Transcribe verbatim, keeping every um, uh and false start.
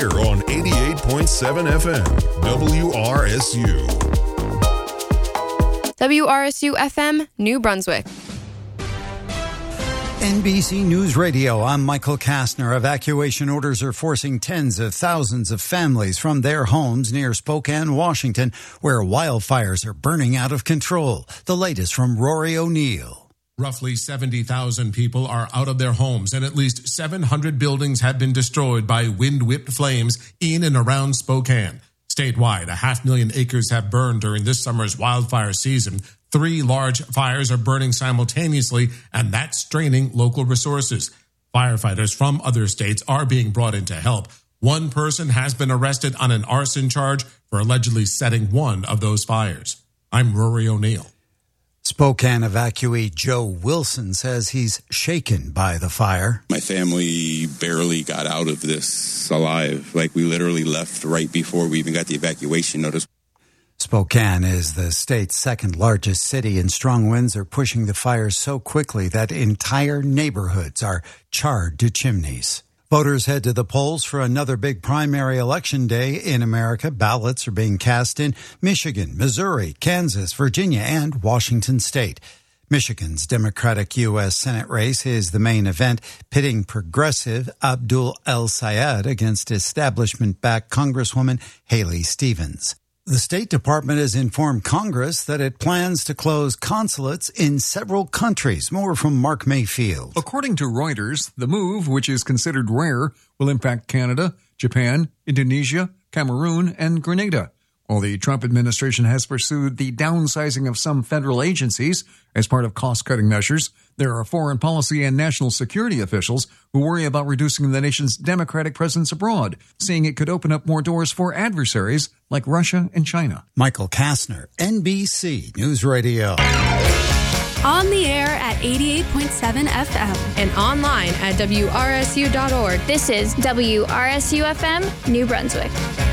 Here on eighty-eight point seven F M, W R S U. W R S U F M, New Brunswick. N B C News Radio, I'm Michael Kastner. Evacuation orders are forcing tens of thousands of families from their homes near Spokane, Washington, where wildfires are burning out of control. The latest from Rory O'Neill. Roughly seventy thousand people are out of their homes, and at least seven hundred buildings have been destroyed by wind-whipped flames in and around Spokane. Statewide, a half million acres have burned during this summer's wildfire season. Three large fires are burning simultaneously, and that's straining local resources. Firefighters from other states are being brought in to help. One person has been arrested on an arson charge for allegedly setting one of those fires. I'm Rory O'Neill. Spokane evacuee Joe Wilson says he's shaken by the fire. My family barely got out of this alive. Like, we literally left right before we even got the evacuation notice. Spokane is the state's second largest city, and strong winds are pushing the fires so quickly that entire neighborhoods are charred to chimneys. Voters head to the polls for another big primary election day in America. Ballots are being cast in Michigan, Missouri, Kansas, Virginia, and Washington state. Michigan's Democratic U S Senate race is the main event, pitting progressive Abdul El-Sayed against establishment-backed Congresswoman Haley Stevens. The State Department has informed Congress that it plans to close consulates in several countries. More from Mark Mayfield. According to Reuters, the move, which is considered rare, will impact Canada, Japan, Indonesia, Cameroon, and Grenada. While the Trump administration has pursued the downsizing of some federal agencies as part of cost-cutting measures, there are foreign policy and national security officials who worry about reducing the nation's democratic presence abroad, saying it could open up more doors for adversaries like Russia and China. Michael Kastner, N B C News Radio. On the air at eighty-eight point seven F M. And online at W R S U dot org. This is W R S U F M, New Brunswick.